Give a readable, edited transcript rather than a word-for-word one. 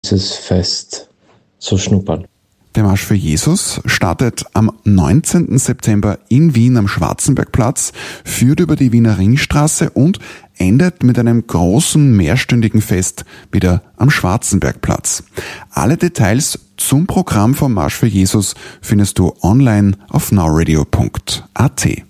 dieses Fest zu schnuppern. Der Marsch für Jesus startet am 19. September in Wien am Schwarzenbergplatz, führt über die Wiener Ringstraße und endet mit einem großen mehrstündigen Fest wieder am Schwarzenbergplatz. Alle Details zum Programm vom Marsch für Jesus findest du online auf nowradio.at.